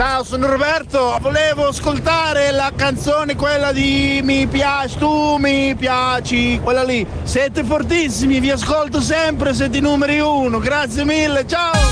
Ciao, sono Roberto. Volevo ascoltare la canzone, quella di Mi piaci, tu mi piaci, quella lì. Siete fortissimi, vi ascolto sempre, siete i numeri uno. Grazie mille, ciao!